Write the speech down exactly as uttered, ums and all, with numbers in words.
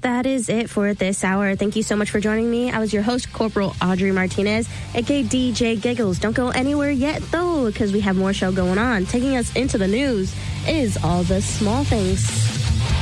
that is it for this hour. Thank you so much for joining me. I was your host, Corporal Audrey Martinez, aka D J Giggles. Don't go anywhere yet, though, because we have more show going on. Taking us into the news is All the Small Things.